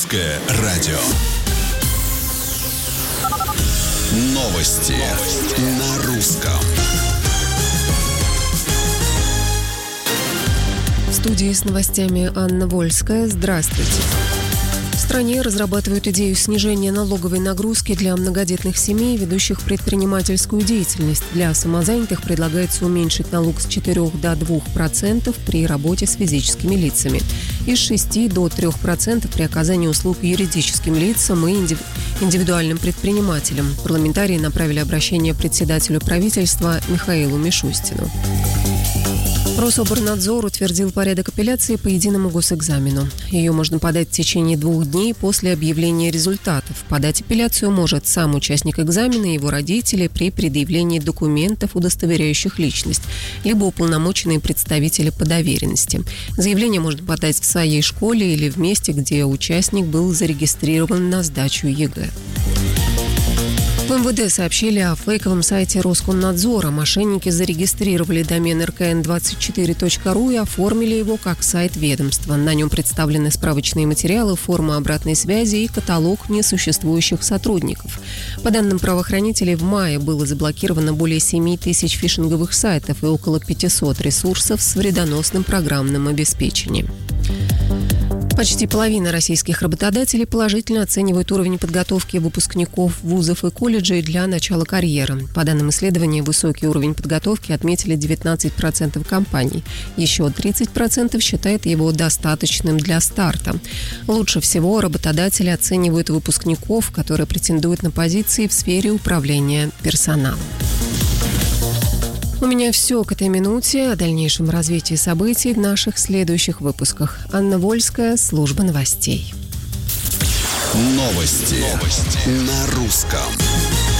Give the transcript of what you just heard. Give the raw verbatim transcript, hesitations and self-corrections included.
Радио. Новости на русском. В студии с новостями Анна Вольская. Здравствуйте. В стране разрабатывают идею снижения налоговой нагрузки для многодетных семей, ведущих предпринимательскую деятельность. Для самозанятых предлагается уменьшить налог с четырёх до двух процентов при работе с физическими лицами и с шести до трёх процентов при оказании услуг юридическим лицам и индивидуальным предпринимателям. Парламентарии направили обращение председателю правительства Михаилу Мишустину. Рособорнадзор утвердил порядок апелляции по единому госэкзамену. Ее можно подать в течение двух дней после объявления результатов. Подать апелляцию может сам участник экзамена и его родители при предъявлении документов, удостоверяющих личность, либо уполномоченные представители по доверенности. Заявление можно подать в своей школе или в месте, где участник был зарегистрирован на сдачу ЕГЭ. В эм вэ дэ сообщили о фейковом сайте Роскомнадзора. Мошенники зарегистрировали домен эр ка эн двадцать четыре точка ру и оформили его как сайт ведомства. На нем представлены справочные материалы, форма обратной связи и каталог несуществующих сотрудников. По данным правоохранителей, в мае было заблокировано более семь тысяч фишинговых сайтов и около пятьсот ресурсов с вредоносным программным обеспечением. Почти половина российских работодателей положительно оценивают уровень подготовки выпускников вузов и колледжей для начала карьеры. По данным исследования, высокий уровень подготовки отметили девятнадцать процентов компаний. Еще тридцать процентов считает его достаточным для старта. Лучше всего работодатели оценивают выпускников, которые претендуют на позиции в сфере управления персоналом. У меня все к этой минуте. О дальнейшем развитии событий в наших следующих выпусках. Анна Вольская, служба новостей. Новости, Новости. на русском.